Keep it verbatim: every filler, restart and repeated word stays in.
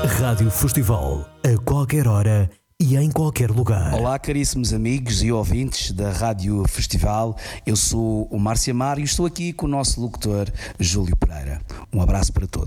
Rádio Festival, a qualquer hora e em qualquer lugar. Olá, caríssimos amigos e ouvintes da Rádio Festival. Eu sou o Márcio Amar e estou aqui com o nosso locutor Júlio Pereira. Um abraço para todos.